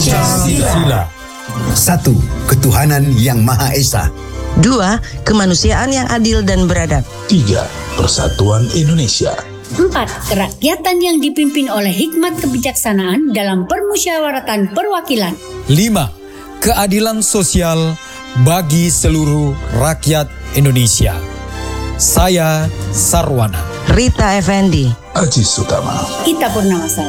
Pancasila. 1. Ketuhanan Yang Maha Esa. 2. Kemanusiaan yang adil dan beradab. 3. Persatuan Indonesia. 4. Kerakyatan yang dipimpin oleh hikmat kebijaksanaan dalam permusyawaratan perwakilan. 5. Keadilan sosial bagi seluruh rakyat Indonesia. Saya Sarwana. Rita Effendi. Aji Sutama. Ita Purnamasari.